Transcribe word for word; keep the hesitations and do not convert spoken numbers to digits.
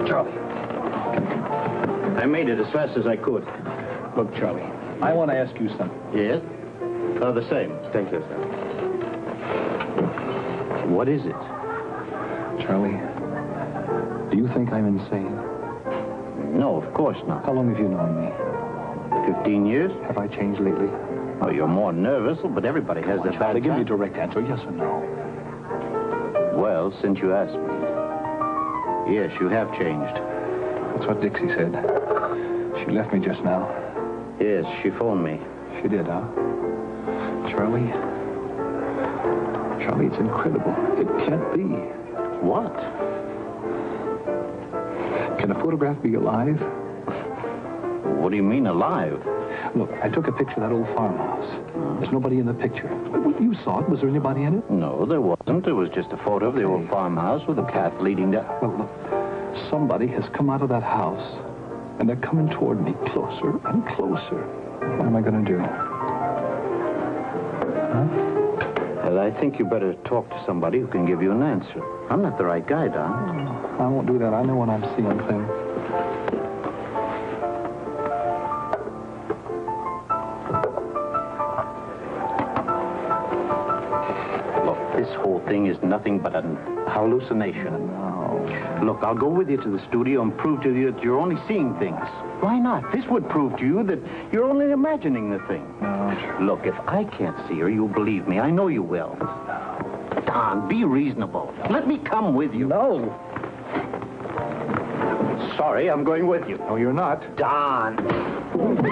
Charlie. I made it as fast as I could. Look, Charlie, I want to ask you something. Yes? Oh, the same. Thank you, sir. What is it? Charlie, do you think I'm insane? No, of course not. How long have you known me? Fifteen years? Have I changed lately? Oh, you're more nervous, but everybody has their Charlie, bad give me a time. direct answer, yes or no? Well, since you asked me, yes, you have changed. That's what Dixie said. She left me just now. Yes, she phoned me. She did, huh? Charlie? Charlie, it's incredible. It can't be. What? Can a photograph be alive? What do you mean, alive? Look, I took a picture of that old farmhouse. There's nobody in the picture. Well, you saw it. Was there anybody in it? No, there wasn't. It was just a photo of the old farmhouse with a path leading down. Well, look, somebody has come out of that house, and they're coming toward me closer and closer. What am I going to do? Huh? Well, I think you better talk to somebody who can give you an answer. I'm not the right guy, Don. I won't do that. I know when I'm seeing things. Look, this whole thing is nothing but an hallucination. No. Look, I'll go with you to the studio and prove to you that you're only seeing things. Why not? This would prove to you that you're only imagining the thing. No. Look, if I can't see her, you'll believe me. I know you will. Don, be reasonable. Let me come with you. No. Sorry, I'm going with you. No, you're not. Don.